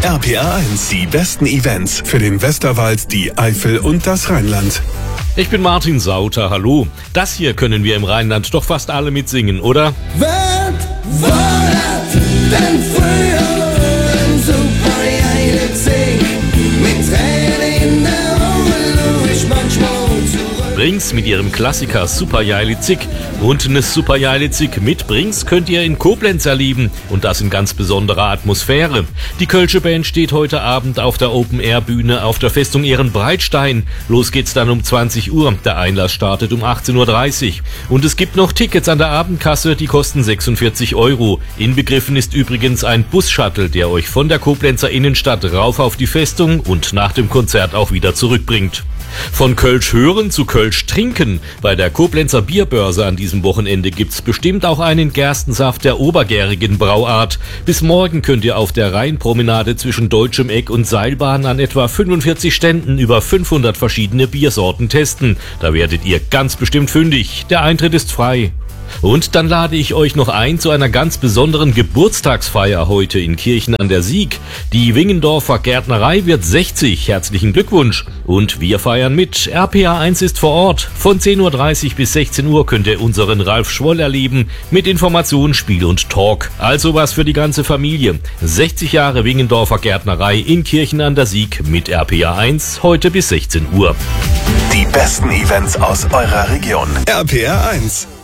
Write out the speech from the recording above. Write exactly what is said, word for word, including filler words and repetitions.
R P R eins, die besten Events für den Westerwald, die Eifel und das Rheinland. Ich bin Martin Sauter, hallo. Das hier können wir im Rheinland doch fast alle mitsingen, oder? Wat war das denn früher im Super-Jahr-Zig? Mit Tränen in der Augen nur ich manchmal zurück. Brings mit ihrem Klassiker Super Jailitzig und eine Super Jailitzig mit Brings könnt ihr in Koblenz erleben und das in ganz besonderer Atmosphäre. Die Kölsche Band steht heute Abend auf der Open-Air-Bühne auf der Festung Ehrenbreitstein. Los geht's dann um zwanzig Uhr. Der Einlass startet um achtzehn Uhr dreißig. Und es gibt noch Tickets an der Abendkasse, die kosten sechsundvierzig Euro. Inbegriffen ist übrigens ein Bus-Shuttle, der euch von der Koblenzer Innenstadt rauf auf die Festung und nach dem Konzert auch wieder zurückbringt. Von Kölsch hören zu Kölsch trinken. Bei der Koblenzer Bierbörse an diesem Wochenende gibt's bestimmt auch einen Gerstensaft der obergärigen Brauart. Bis morgen könnt ihr auf der Rheinpromenade zwischen Deutschem Eck und Seilbahn an etwa fünfundvierzig Ständen über fünfhundert verschiedene Biersorten testen. Da werdet ihr ganz bestimmt fündig. Der Eintritt ist frei. Und dann lade ich euch noch ein zu einer ganz besonderen Geburtstagsfeier heute in Kirchen an der Sieg. Die Wingendorfer Gärtnerei wird sechzig. Herzlichen Glückwunsch. Und wir feiern mit. R P R eins ist vor Ort. Von zehn Uhr dreißig bis sechzehn Uhr könnt ihr unseren Ralf Schwoll erleben mit Information, Spiel und Talk. Also was für die ganze Familie. sechzig Jahre Wingendorfer Gärtnerei in Kirchen an der Sieg mit R P R eins heute bis sechzehn Uhr. Die besten Events aus eurer Region. R P R eins.